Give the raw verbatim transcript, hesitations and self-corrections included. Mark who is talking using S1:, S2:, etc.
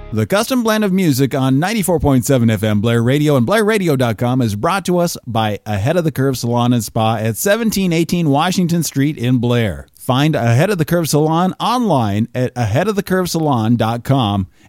S1: The Custom Blend of Music on ninety-four point seven F M Blair Radio and Blair Radio dot com is brought to us by Ahead of the Curve Salon and Spa at seventeen eighteen Washington Street in Blair. Find Ahead of the Curve Salon online at ahead of the curve salon dot com